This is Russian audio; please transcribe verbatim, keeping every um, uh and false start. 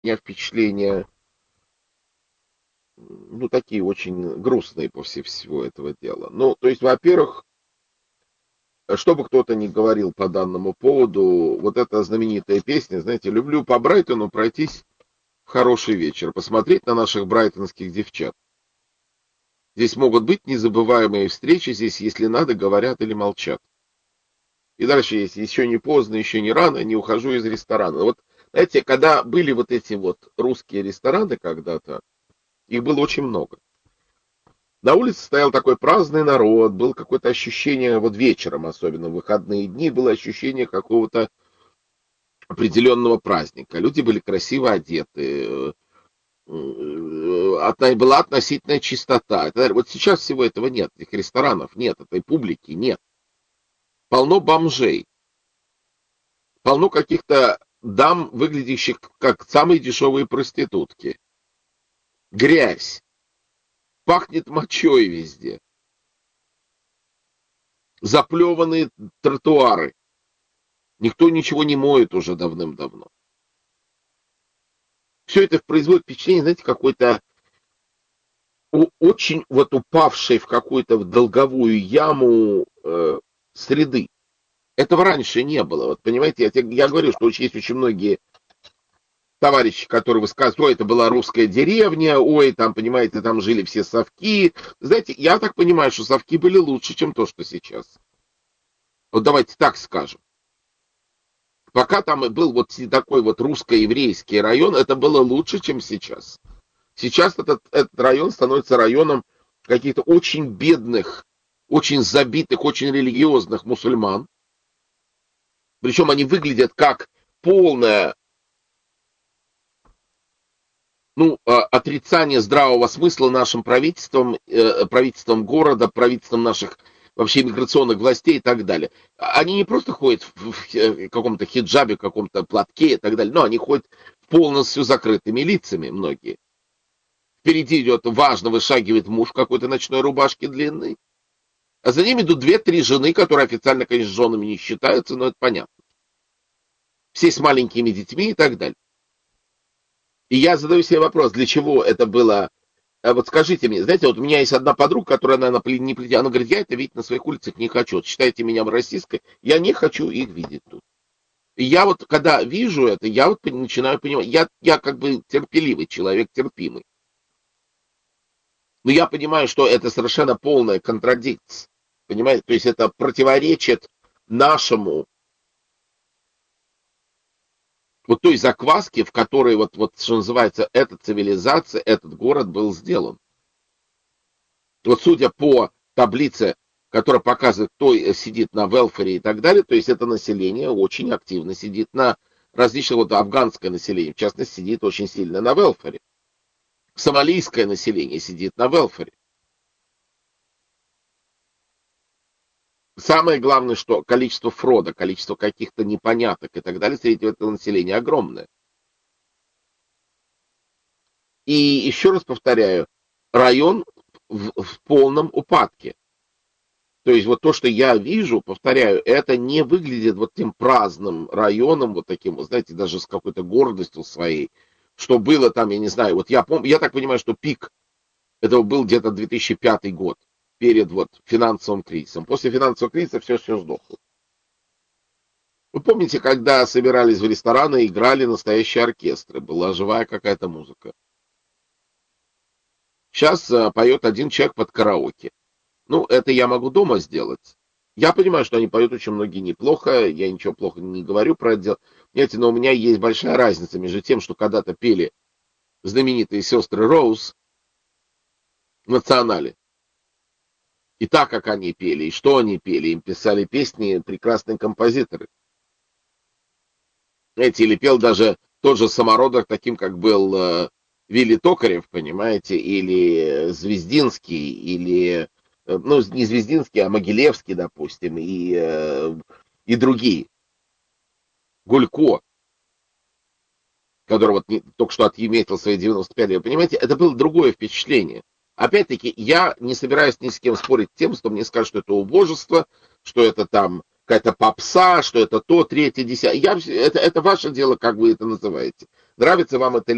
меня впечатления, ну, такие очень грустные после всего этого дела. Ну, то есть, во-первых, что бы кто-то ни говорил по данному поводу, вот эта знаменитая песня, знаете, люблю по Брайтону пройтись в хороший вечер, посмотреть на наших брайтонских девчат. Здесь могут быть незабываемые встречи, здесь, если надо, говорят или молчат. И дальше, если еще не поздно, еще не рано, не ухожу из ресторана. Вот, знаете, когда были вот эти вот русские рестораны когда-то, их было очень много. На улице стоял такой праздный народ, было какое-то ощущение, вот вечером, особенно в выходные дни, было ощущение какого-то определенного праздника. Люди были красиво одеты, э, была относительная чистота. Вот сейчас всего этого нет, этих ресторанов нет, этой публики нет. Полно бомжей, полно каких-то дам, выглядящих как самые дешевые проститутки. Грязь, пахнет мочой везде, заплеванные тротуары. Никто ничего не моет уже давным-давно. Все это производит впечатление, знаете, какой-то очень вот упавшей в какую-то в долговую яму э, среды. Этого раньше не было. Вот понимаете, я, я говорю, что есть очень многие товарищи, которые высказывают, ой, это была русская деревня, ой, там, понимаете, там жили все совки. Знаете, я так понимаю, что совки были лучше, чем то, что сейчас. Вот давайте так скажем. Пока там был вот такой вот русско-еврейский район, это было лучше, чем сейчас. Сейчас этот, этот район становится районом каких-то очень бедных, очень забитых, очень религиозных мусульман. Причем они выглядят как полное, ну, отрицание здравого смысла нашим правительством, правительством города, правительством наших вообще миграционных властей и так далее. Они не просто ходят в каком-то хиджабе, каком-то платке и так далее, но они ходят полностью закрытыми лицами многие. Впереди идет, важно, вышагивает муж в какой-то ночной рубашке длинной, а за ними идут две-три жены, которые официально, конечно, женами не считаются, но это понятно. Все с маленькими детьми и так далее. И я задаю себе вопрос, для чего это было. Вот скажите мне, знаете, вот у меня есть одна подруга, которая, наверное, не плетя, она говорит, я это видеть на своих улицах не хочу. Вот считайте меня российской, я не хочу их видеть тут. И я вот, когда вижу это, я вот начинаю понимать, я, я как бы терпеливый человек, терпимый. Но я понимаю, что это совершенно полная контрадикция. Понимаете? То есть это противоречит нашему вот той закваске, в которой вот, вот что называется, эта цивилизация, этот город был сделан. Вот судя по таблице, которая показывает, кто сидит на велфере и так далее, то есть это население очень активно сидит на различных, вот афганское население, в частности, сидит очень сильно на велфере. Сомалийское население сидит на велфере. Самое главное, что количество фрода, количество каких-то непоняток и так далее среди этого населения огромное. И еще раз повторяю, район в, в полном упадке. То есть вот то, что я вижу, повторяю, это не выглядит вот тем праздным районом, вот таким, вот, знаете, даже с какой-то гордостью своей, что было там, я не знаю, вот я помню, я так понимаю, что пик этого был где-то две тысячи пятый год, перед вот финансовым кризисом. После финансового кризиса все все сдохло. Вы помните, когда собирались в рестораны, играли настоящие оркестры, была живая какая-то музыка. Сейчас а, поет один человек под караоке. Ну, это я могу дома сделать. Я понимаю, что они поют очень многие неплохо, я ничего плохо не говорю про это дело. Понимаете, но у меня есть большая разница между тем, что когда-то пели знаменитые сестры Роуз в Национале, и так, как они пели, и что они пели, им писали песни прекрасные композиторы. Знаете, или пел даже тот же самородок, таким, как был э, Вилли Токарев, понимаете, или Звездинский, или, э, ну, не Звездинский, а Могилевский, допустим, и, э, и другие. Гулько, который вот не, только что отметил свои девяносто пять лет, понимаете, это было другое впечатление. Опять-таки, я не собираюсь ни с кем спорить тем, что мне скажут, что это убожество, что это там какая-то попса, что это то, третье, десятое. Я, это, это ваше дело, как вы это называете. Нравится вам это